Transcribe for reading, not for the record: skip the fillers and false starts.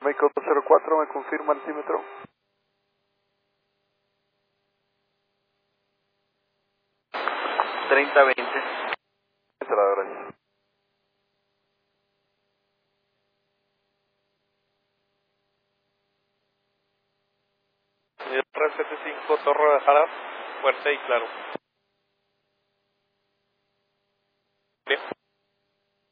México 204, me confirma altímetro. 30-20. Gracias. R75 Torre de Jara, fuerte y claro.